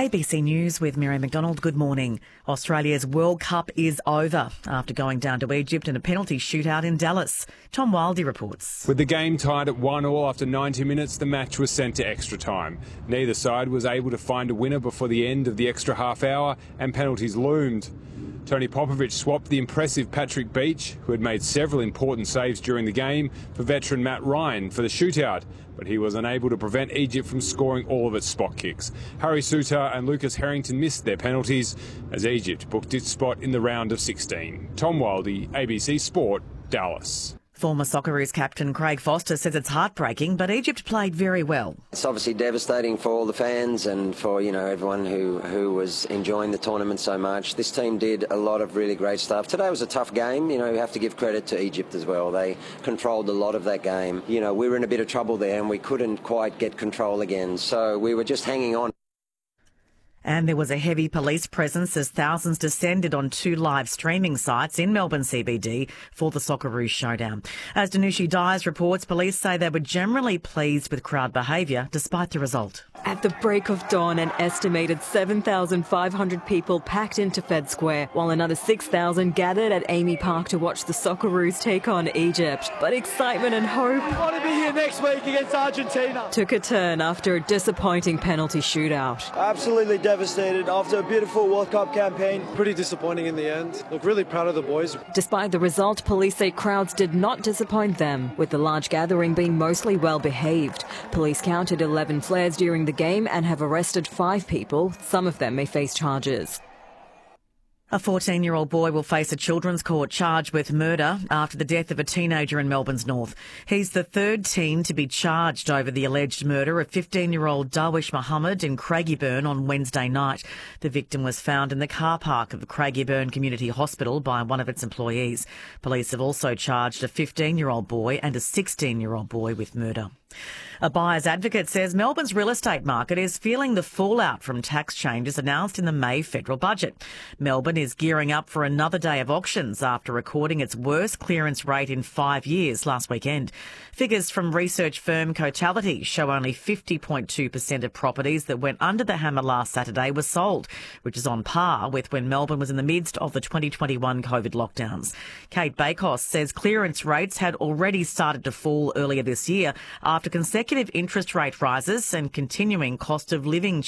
ABC News with Mary McDonald. Good morning. Australia's World Cup is over after going down to Egypt in a penalty shootout in Dallas. Tom Wildey reports. With the game tied at 1-1 after 90 minutes, the match was sent to extra time. Neither side was able to find a winner before the end of the extra half hour, and penalties loomed. Tony Popovic swapped the impressive Patrick Beach, who had made several important saves during the game, for veteran Matt Ryan for the shootout, but he was unable to prevent Egypt from scoring all of its spot kicks. Harry Souttar and Lucas Harrington missed their penalties as Egypt booked its spot in the round of 16. Tom Wildey, ABC Sport, Dallas. Former Socceroos captain Craig Foster says it's heartbreaking, but Egypt played very well. It's obviously devastating for all the fans and for, everyone who was enjoying the tournament so much. This team did a lot of really great stuff. Today was a tough game. You have to give credit to Egypt as well. They controlled a lot of that game. We were in a bit of trouble there and we couldn't quite get control again. So we were just hanging on. And there was a heavy police presence as thousands descended on two live streaming sites in Melbourne CBD for the Socceroos showdown. As Danushi Dyers reports, police say they were generally pleased with crowd behaviour despite the result. At the break of dawn, an estimated 7,500 people packed into Fed Square, while another 6,000 gathered at Amy Park to watch the Socceroos take on Egypt. But excitement and hope we want to be here next week against Argentina took a turn after a disappointing penalty shootout. Absolutely devastated after a beautiful World Cup campaign. Pretty disappointing in the end. Look, really proud of the boys. Despite the result, police say crowds did not disappoint them, with the large gathering being mostly well behaved. Police counted 11 flares during the game and have arrested 5 people. Some of them may face charges. A 14-year-old boy will face a children's court charge with murder after the death of a teenager in Melbourne's north. He's the third teen to be charged over the alleged murder of 15-year-old Darwish Muhammad in Craigieburn on Wednesday night. The victim was found in the car park of the Craigieburn Community Hospital by one of its employees. Police have also charged a 15-year-old boy and a 16-year-old boy with murder. A buyer's advocate says Melbourne's real estate market is feeling the fallout from tax changes announced in the May federal budget. Melbourne is gearing up for another day of auctions after recording its worst clearance rate in 5 years last weekend. Figures from research firm Cotality show only 50.2% of properties that went under the hammer last Saturday were sold, which is on par with when Melbourne was in the midst of the 2021 COVID lockdowns. Kate Bakos says clearance rates had already started to fall earlier this year after consecutive interest rate rises and continuing cost of living